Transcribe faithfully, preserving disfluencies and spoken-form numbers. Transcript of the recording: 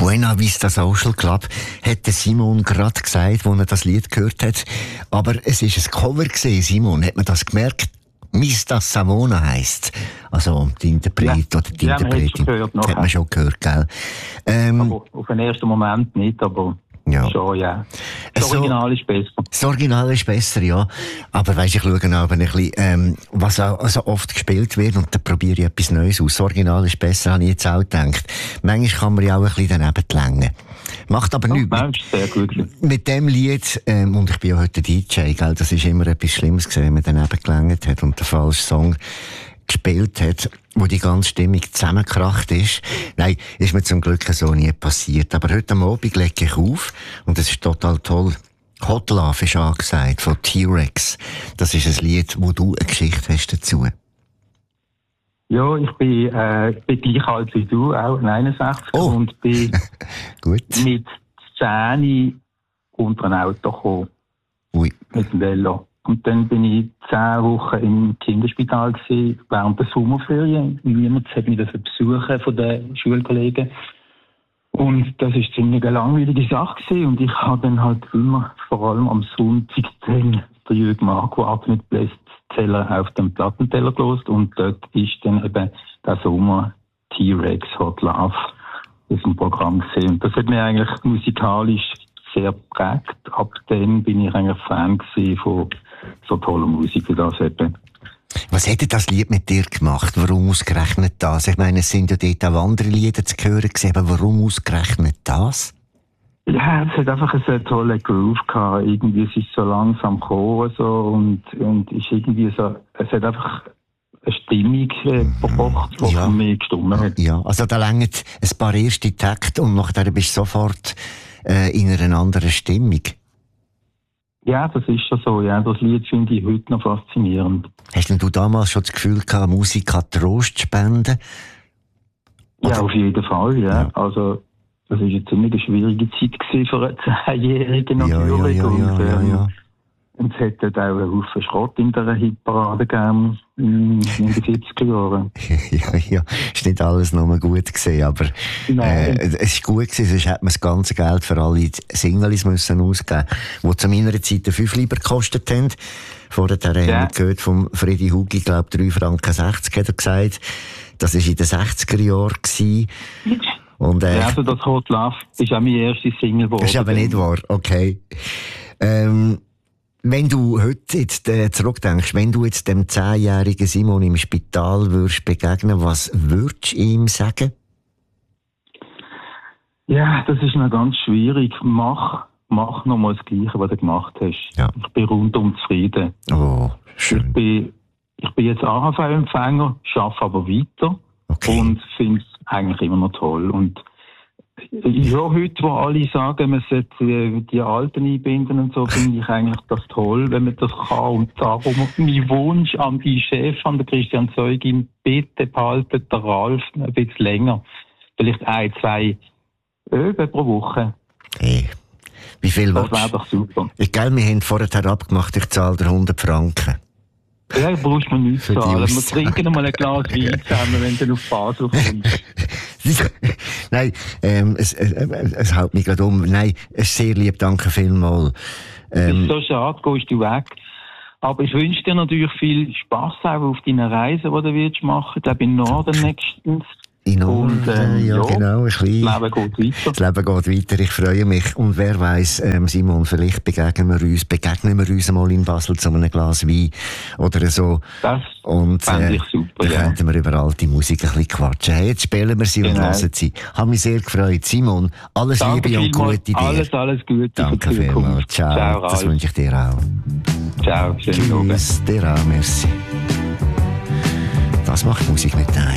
Buena Vista Social Club, hat der Simon gerade gesagt, als er das Lied gehört hat. Aber es war ein Cover gewesen, Simon. Hat man das gemerkt? Mista Savona heisst. Also, die Interpret ja. oder die ja, Interpretin. Gehört, hat man schon gehört, gell? Ähm, aber auf den ersten Moment nicht, aber ja. schon, ja. Das so, Original ist besser. Das Original ist besser, ja. Aber weisst, ich schaue auch ein bisschen, ähm, was auch also oft gespielt wird, und da probiere ich etwas Neues aus. Das Original ist besser, habe ich jetzt auch gedacht. Manchmal kann man ja auch ein bisschen daneben längen. Macht aber ja, nichts. Nein, ist sehr gut. Mit dem Lied, ähm, und ich bin ja heute D J, gell, das ist immer etwas Schlimmes gewesen, wenn man daneben gelangt hat und den falschen Song gespielt hat, wo die ganze Stimmung zusammengekracht ist. Nein, ist mir zum Glück so nie passiert. Aber heute Abend lege ich auf, und es ist total toll. Hot Love ist angesagt, von T-Rex. Das ist ein Lied, wo du eine Geschichte hast dazu. Ja, ich bin, äh, bin gleich alt wie du, auch einundsechzig, oh. und bin Gut. mit zehn unter ein Auto gekommen. Ui. Mit dem Velo. Und dann bin ich zehn Wochen im Kinderspital gewesen, während der Sommerferien. Niemand hat mich besuchen von den Schulkollegen. Und das war ziemlich eine langweilige Sache gewesen. Und ich habe dann halt immer, vor allem am Sonntag, den Jürgen Marco Atmet Bestseller auf dem Plattenteller gelost. Und dort ist dann eben der Sommer T-Rex Hot Love aus dem Programm gesehen. Und das hat mich eigentlich musikalisch sehr geprägt. Ab dann bin ich eigentlich Fan von so toller Musik wie das eben. Was hätte das Lied mit dir gemacht? Warum ausgerechnet das? Ich meine, es sind ja dort auch andere Lieder zu hören gewesen, aber warum ausgerechnet das? Ja, es hat einfach einen tollen Groove gehabt. Irgendwie, es ist so langsam gekommen, so, und, und ist irgendwie so, es hat einfach eine Stimmung äh, verbracht, die ja. für mich gestimmt hat. Ja, also da längern ein paar erste Takte und nachher bist du sofort äh, in einer anderen Stimmung. Ja, das ist schon so. Ja, das Lied finde ich heute noch faszinierend. Hast denn du damals schon das Gefühl gehabt, Musik kann Trost spenden? Oder? Ja, auf jeden Fall, ja. ja. Also, das war eine ziemlich schwierige Zeit für einen Zehnjährigen natürlich. Ja, ja, ja, und, ja, ähm, ja. und es hat auch einen Haufen Schrott in dieser Hitparade gegeben in den siebziger Jahren. ja, ja, ist nicht alles nur gut gewesen, aber äh, es ist gut gewesen, sonst hätte man das ganze Geld für alle Singles müssen ausgeben, die zu meiner Zeit fünf Lieber gekostet haben. Vorher haben wir ja. gehört vom Freddy Hugi, ich glaube drei Franken sechzig hat er gesagt. Das war in den sechziger Jahren gewesen. Und, äh, ja, also das Hot Love ist auch meine erste Single geworden. Das ist aber nicht wahr, okay. Ähm, Wenn du heute jetzt äh, zurückdenkst, wenn du jetzt dem zehnjährigen Simon im Spital würdest begegnen, was würdest du ihm sagen? Ja, das ist noch ganz schwierig. Mach, mach nochmal das Gleiche, was du gemacht hast. Ja. Ich bin rundum zufrieden. Oh, schön. Ich bin, ich bin jetzt A H V-Empfänger, arbeite aber weiter okay. und finde es eigentlich immer noch toll. Und ja, heute, wo alle sagen, man sollte die Alten einbinden und so, finde ich eigentlich das toll, wenn man das kann. Und darum mein Wunsch an die Chef, an den Christian Zeugin, bitte behaltet den Ralf ein bisschen länger. Vielleicht ein, zwei Öben pro Woche. Hey, wie viel Das wäre doch super. Ich, gell, wir haben vorher abgemacht, ich zahle dir hundert Franken. Ja, du brauchst mir nichts Für die zahlen. Wir Aussage. trinken mal ein Glas Wein zusammen, wenn du auf Basel kommst. Nein, ähm, es, es, es haut mich gerade um. Nein, es ist sehr lieb, danke vielmals. Ähm, Es ist so schade, gehst du weg. Aber ich wünsche dir natürlich viel Spass auch auf deinen Reisen, die du willst machen. Ich glaube, in Norden nächstens. In Norden, Und, ähm, ja, ja, genau. Ein bisschen. Das Leben geht weiter. Das Leben geht weiter, ich freue mich. Und wer weiss, ähm, Simon, vielleicht begegnen wir uns, begegnen wir uns mal in Basel zu einem Glas Wein oder so. Das und, fände äh, ich super, dann ja. könnten wir über alte Musik ein bisschen quatschen. Hey, jetzt spielen wir sie Genau. und hören sie. Hat mich sehr gefreut. Simon, alles Danke Liebe und vielmals. Gute dir. Alles, alles Gute Danke für die vielmals. Zukunft. Ciao. Ciao, das Ralf. wünsche ich dir auch. Ciao, schönen Abend. Tschüss, dir auch, merci. Das macht Musik mit dir.